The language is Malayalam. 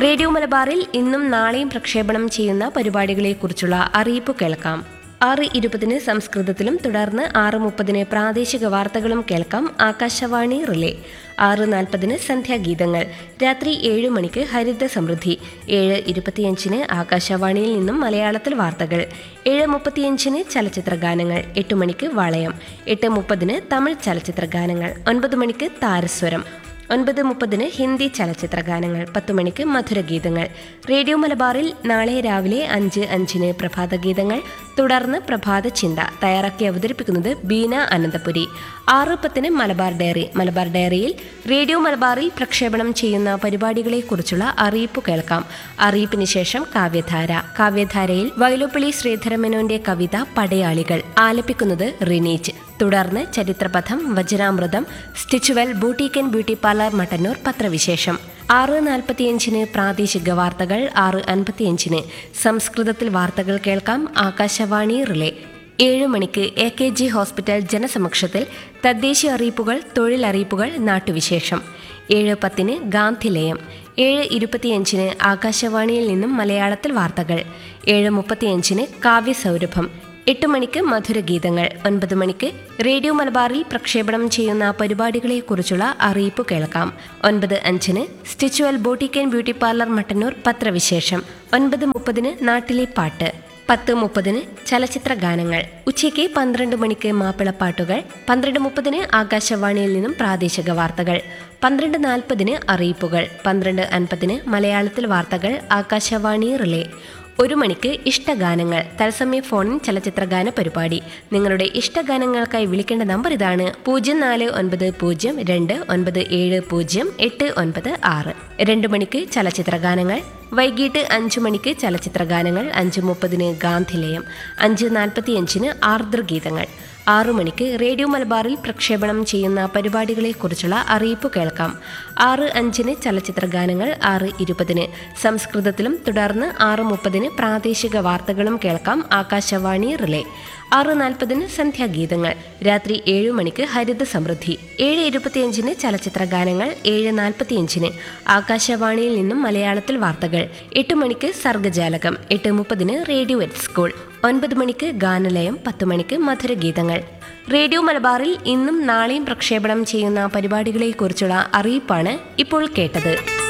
റേഡിയോ മലബാറിൽ ഇന്നും നാളെയും പ്രക്ഷേപണം ചെയ്യുന്ന പരിപാടികളെക്കുറിച്ചുള്ള അറിയിപ്പ് കേൾക്കാം. 6:20 സംസ്കൃതത്തിലും തുടർന്ന് 6:30 പ്രാദേശിക വാർത്തകളും കേൾക്കാം. ആകാശവാണി റിലേ. 6:40 സന്ധ്യാഗീതങ്ങൾ. രാത്രി 7 മണിക്ക് ഹരിത സമൃദ്ധി. 7:25 ആകാശവാണിയിൽ നിന്നും മലയാളത്തിൽ വാർത്തകൾ. 7:35 ചലച്ചിത്ര ഗാനങ്ങൾ. 8 മണിക്ക് വളയം. 8:30 തമിഴ് ചലച്ചിത്ര ഗാനങ്ങൾ. 9 മണിക്ക് താരസ്വരം. 9:30 ഹിന്ദി ചലച്ചിത്ര ഗാനങ്ങൾ. 10 മണിക്ക് മധുരഗീതങ്ങൾ. റേഡിയോ മലബാറിൽ നാളെ രാവിലെ 5:05 പ്രഭാതഗീതങ്ങൾ. തുടർന്ന് പ്രഭാത ചിന്ത. തയ്യാറാക്കി അവതരിപ്പിക്കുന്നത് ബീന അനന്തപുരി. 6:10 മലബാർ ഡയറി. മലബാർ ഡയറിയിൽ റേഡിയോ മലബാറിൽ പ്രക്ഷേപണം ചെയ്യുന്ന പരിപാടികളെക്കുറിച്ചുള്ള അറിയിപ്പ് കേൾക്കാം. അറിയിപ്പിന് ശേഷം കാവ്യധാര. കാവ്യധാരയിൽ വൈലോപ്പിള്ളി ശ്രീധരമേനോന്റെ കവിത പടയാളികൾ. ആലപിക്കുന്നത് റിനീച്ച്. തുടർന്ന് ചരിത്രപഥം, വജ്രാമൃതം, Stitchwell, ബൂട്ടീക്ക് and beauty parlour Mattannur പത്രവിശേഷം. 6:45 പ്രാദേശിക വാർത്തകൾ. 6:55 സംസ്കൃതത്തിൽ വാർത്തകൾ കേൾക്കാം. ആകാശവാണി റിലേ. 7 മണിക്ക് AKG ഹോസ്പിറ്റൽ ജനസമക്ഷത്തിൽ തദ്ദേശീയ അറിയിപ്പുകൾ, തൊഴിലറിയിപ്പുകൾ, നാട്ടുവിശേഷം. 7:10 ഗാന്ധിലയം. 7:25 ആകാശവാണിയിൽ നിന്നും മലയാളത്തിൽ വാർത്തകൾ. 7:35 കാവ്യസൗരഭം. 8 മണിക്ക് മധുരഗീതങ്ങൾ. 9 മണിക്ക് റേഡിയോ മലബാറിൽ പ്രക്ഷേപണം ചെയ്യുന്ന പരിപാടികളെക്കുറിച്ചുള്ള അറിയിപ്പ് കേൾക്കാം. 9:05 സ്റ്റിച്ചുവൽ, ബൂട്ടീക്ക് ആൻഡ് ബ്യൂട്ടി പാർലർ മട്ടന്നൂർ പത്രവിശേഷം. 9:30 നാട്ടിലെ പാട്ട്. 10:30 ചലച്ചിത്ര ഗാനങ്ങൾ. ഉച്ചയ്ക്ക് 12 മണിക്ക് മാപ്പിളപ്പാട്ടുകൾ. 12:30 ആകാശവാണിയിൽ നിന്നും പ്രാദേശിക വാർത്തകൾ. 12:40 അറിയിപ്പുകൾ. 12:50 മലയാളത്തിൽ വാർത്തകൾ. ആകാശവാണി റിലേ. 1 മണിക്ക് ഇഷ്ടഗാനങ്ങൾ. തത്സമയ ഫോണിൻ ചലച്ചിത്ര ഗാന പരിപാടി. നിങ്ങളുടെ ഇഷ്ടഗാനങ്ങൾക്കായി വിളിക്കേണ്ട നമ്പർ ഇതാണ്: 049029708996. 2 മണിക്ക് ചലച്ചിത്ര ഗാനങ്ങൾ. വൈകിട്ട് 5 മണിക്ക് ചലച്ചിത്ര ഗാനങ്ങൾ. 5:30 ഗാന്ധിലയം. 5:45 ആർദ്രഗീതങ്ങൾ. 6 മണിക്ക് റേഡിയോ മലബാറിൽ പ്രക്ഷേപണം ചെയ്യുന്ന പരിപാടികളെക്കുറിച്ചുള്ള അറിയിപ്പ് കേൾക്കാം. 6:05 ചലച്ചിത്ര ഗാനങ്ങൾ. 6:20 സംസ്കൃതത്തിലും തുടർന്ന് 6:30 പ്രാദേശിക വാർത്തകളും കേൾക്കാം. ആകാശവാണി റിലേ. 6:40 സന്ധ്യാഗീതങ്ങൾ. രാത്രി 7 മണിക്ക് ഹരിത സമൃദ്ധി. 7:25 ചലച്ചിത്ര ഗാനങ്ങൾ. 7:45 ആകാശവാണിയിൽ നിന്നും മലയാളത്തിൽ വാർത്തകൾ. 8 മണിക്ക് സർഗജാലകം. 8:30 റേഡിയോ എറ്റ് സ്കൂൾ. 9 മണിക്ക് ഗാനലയം. 10 മണിക്ക് മധുരഗീതങ്ങൾ. റേഡിയോ മലബാറിൽ ഇന്നും നാളെയും പ്രക്ഷേപണം ചെയ്യുന്ന പരിപാടികളെക്കുറിച്ചുള്ള അറിയിപ്പാണ് ഇപ്പോൾ കേട്ടത്.